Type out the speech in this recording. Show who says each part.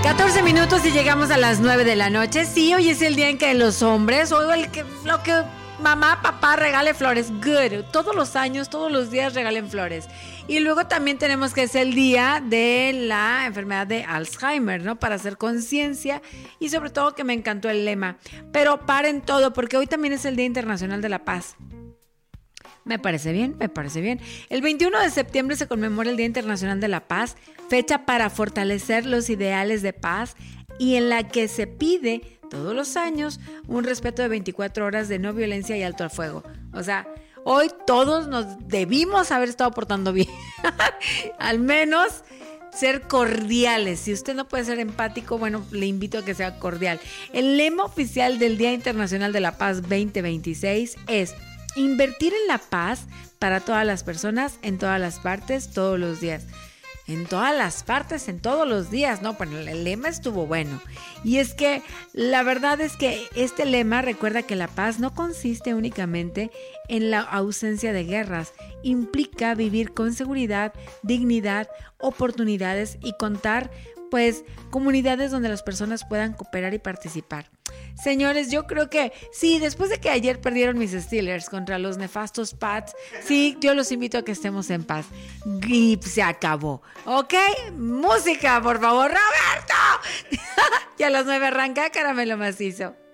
Speaker 1: 14 minutos y llegamos a las 9 de la noche. Sí, hoy es el día en que los hombres, o lo que mamá, papá regale flores. Good. Todos los años, todos los días regalen flores. Y luego también tenemos que es el día de la enfermedad de Alzheimer, ¿no? Para hacer conciencia y sobre todo que me encantó el lema. Pero paren todo porque hoy también es el Día Internacional de la Paz. Me parece bien, me parece bien. El 21 de septiembre se conmemora el Día Internacional de la Paz, fecha para fortalecer los ideales de paz y en la que se pide todos los años un respeto de 24 horas de no violencia y alto al fuego. O sea, hoy todos nos debimos haber estado portando bien. Al menos ser cordiales. Si usted no puede ser empático, bueno, le invito a que sea cordial. El lema oficial del Día Internacional de la Paz 2026 es: invertir en la paz para todas las personas, en todas las partes, todos los días. En todas las partes, en todos los días. No, bueno, el lema estuvo bueno. Y es que la verdad es que este lema recuerda que la paz no consiste únicamente en la ausencia de guerras. Implica vivir con seguridad, dignidad, oportunidades y contar, pues, comunidades donde las personas puedan cooperar y participar. Señores, yo creo que sí, después de que ayer perdieron mis Steelers contra los nefastos Pats, sí, yo los invito a que estemos en paz. Y se acabó, ¿ok? Música, por favor, Roberto. Y a las 9 arranca Caramelo Macizo.